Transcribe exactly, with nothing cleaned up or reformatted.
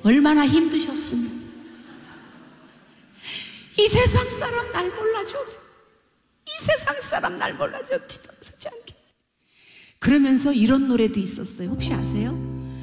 얼마나 힘드셨으면. 이 세상 사람 날 몰라줘도, 이 세상 사람 날 몰라줘도 뒤통수지 않게. 그러면서 이런 노래도 있었어요. 혹시 아세요?